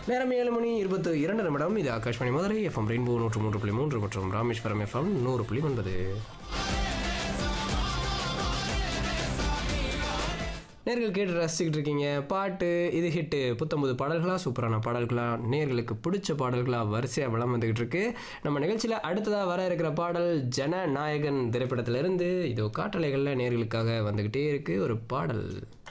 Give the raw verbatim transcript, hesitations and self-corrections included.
நேரம் ஏழு மணி இருபத்தி இரண்டு நிமிடம். இது ஆகாஷ்வாணி மதுரை எஃப்எம் ரெயின்போ நூற்று மூன்று புள்ளி மூன்று மற்றும் ராமேஸ்வரம் எஃப்எம் நூறு புள்ளி ஒன்பது. நேர்கள் கேட்டு ரசிச்சுக்கிட்டு இருக்கீங்க பாட்டு இது ஹிட்டு. புத்தம்பது பாடல்களா, சூப்பரான பாடல்களா, நேர்களுக்கு பிடிச்ச பாடல்களா வரிசையாக வளம் வந்துக்கிட்டு இருக்கு. நம்ம நிகழ்ச்சியில் அடுத்ததாக வர இருக்கிற பாடல் ஜனநாயகன் திரைப்படத்திலிருந்து இதோ காற்றலைகளில் நேர்களுக்காக வந்துக்கிட்டே இருக்கு ஒரு பாடல்.